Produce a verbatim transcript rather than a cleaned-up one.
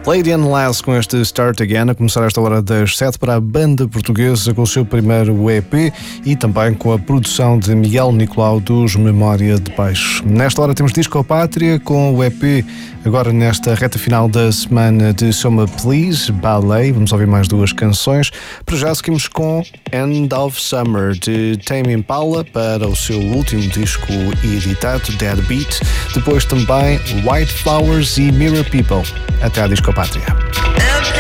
Palladian Lass com este Start Again, a começar esta hora das sete para a banda portuguesa com o seu primeiro E P e também com a produção de Miguel Nicolau dos Memória de Peixe. Nesta hora temos Disco Pátria com o E P, agora nesta reta final da semana de Soma Please, Ballet. Vamos ouvir mais duas canções. Para já seguimos com End of Summer de Tame Impala para o seu último disco editado, Dead Beat. Depois também White Flowers e Mirror People. Até à Disco Pátria.